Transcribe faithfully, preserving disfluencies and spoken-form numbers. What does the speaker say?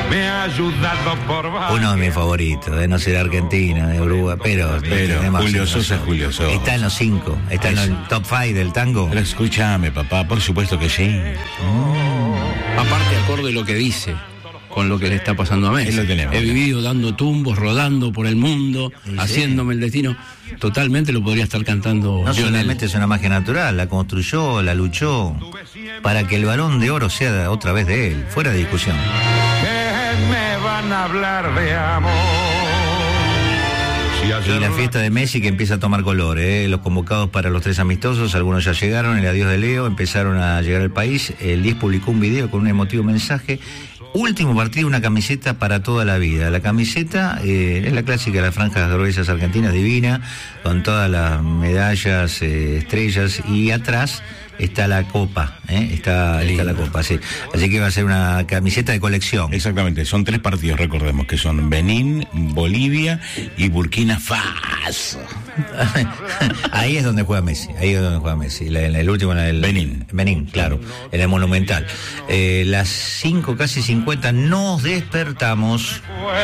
me ha ayudado por varias. Uno de mis favoritos, de no ser Argentina, de Uruguay, pero... Pero tenemos Julio cinco, Sosa, Julio Sosa. Está en los cinco, está en el top five del tango. Pero escúchame, papá, por supuesto que sí. Mm. Aparte, acorde lo que dice, con lo que le está pasando a Messi. Ahí lo tenemos. He vivido dando tumbos, rodando por el mundo, Sí, haciéndome el destino. Totalmente lo podría estar cantando No Lionel. solamente es una magia natural, la construyó, la luchó, para que el Balón de Oro sea otra vez de él, fuera de discusión. Que me van a hablar de amor. Si Y ayer la fiesta de Messi que empieza a tomar color, ¿eh? Los convocados para los tres amistosos, algunos ya llegaron, el adiós de Leo, empezaron a llegar al país. El diez publicó un video con un emotivo mensaje. Último partido, una camiseta para toda la vida. La camiseta eh, es la clásica de las franjas gruesas argentinas, divina, con todas las medallas, eh, estrellas, y atrás está la copa, ¿eh? está, está la copa, sí. Así que va a ser una camiseta de colección. Exactamente, son tres partidos, recordemos, que son Benín, Bolivia y Burkina Faso. Ahí es donde juega Messi, ahí es donde juega Messi. En el último, en el Benín. Benín, claro, en el Monumental. Eh, las cinco, casi cincuenta, nos despertamos.